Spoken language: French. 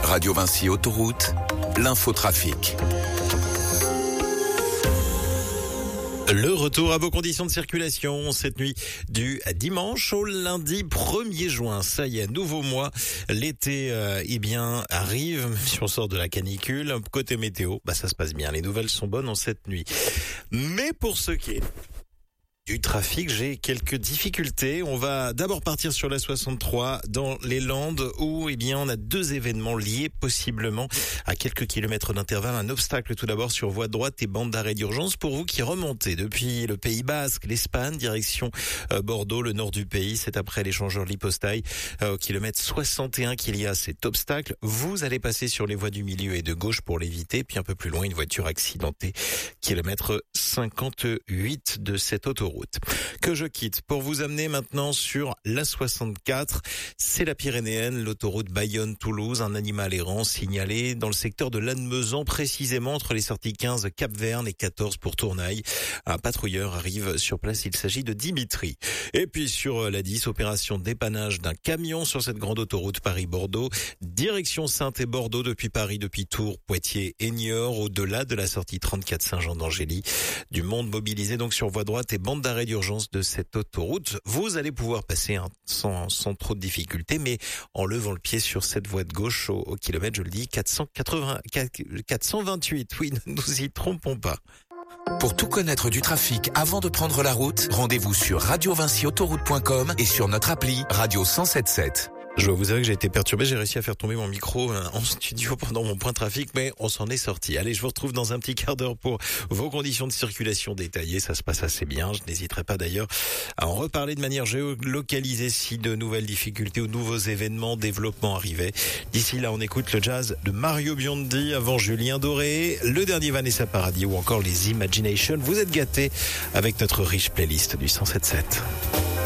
Radio Vinci Autoroute, l'infotrafic. Le retour à vos conditions de circulation cette nuit du dimanche au lundi 1er juin. Ça y est, nouveau mois. L'été, arrive, même si on sort de la canicule. Côté météo, ça se passe bien. Les nouvelles sont bonnes en cette nuit. Mais pour ce qui est du trafic, j'ai quelques difficultés. On va d'abord partir sur la 63 dans les Landes où, on a deux événements liés possiblement à quelques kilomètres d'intervalle. Un obstacle tout d'abord sur voie droite et bande d'arrêt d'urgence pour vous qui remontez depuis le Pays Basque, l'Espagne, direction Bordeaux, le nord du pays. C'est après l'échangeur Lipostaille, au kilomètre 61 qu'il y a cet obstacle. Vous allez passer sur les voies du milieu et de gauche pour l'éviter. Puis un peu plus loin, une voiture accidentée, kilomètre 58 de cette autoroute. Que je quitte pour vous amener maintenant sur la 64. C'est la Pyrénéenne, l'autoroute Bayonne-Toulouse. Un animal errant signalé dans le secteur de Lannemezan, précisément entre les sorties 15 Cap-Verne et 14 pour Tournaille. Un patrouilleur arrive sur place, il s'agit de Dimitri. Et puis sur la 10, opération dépannage d'un camion sur cette grande autoroute Paris-Bordeaux. Direction Saintes et Bordeaux depuis Paris, depuis Tours, Poitiers et Niort, au-delà de la sortie 34 Saint-Jean d'Angély. Du monde mobilisé donc sur voie droite et bande d'arrêt d'urgence de cette autoroute. Vous allez pouvoir passer sans trop de difficultés, mais en levant le pied sur cette voie de gauche au kilomètre, je le dis, 428. Oui, ne nous y trompons pas. Pour tout connaître du trafic avant de prendre la route, rendez-vous sur radiovinciautoroute.com et sur notre appli Radio 107.7. Je dois vous avouer que j'ai été perturbé, j'ai réussi à faire tomber mon micro en studio pendant mon point trafic, mais on s'en est sorti. Allez, je vous retrouve dans un petit quart d'heure pour vos conditions de circulation détaillées. Ça se passe assez bien. Je n'hésiterai pas d'ailleurs à en reparler de manière géolocalisée si de nouvelles difficultés ou de nouveaux événements, développements arrivaient. D'ici là, on écoute le jazz de Mario Biondi avant Julien Doré, le dernier Vanessa Paradis ou encore les Imagination. Vous êtes gâtés avec notre riche playlist du 107.7.